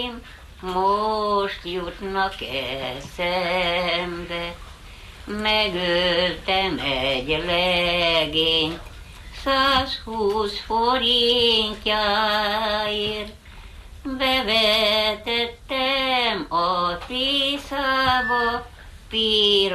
Most jutnak eszembe, megöltem egy legényt, 120 forintjáért. Bevetettem a Tiszába,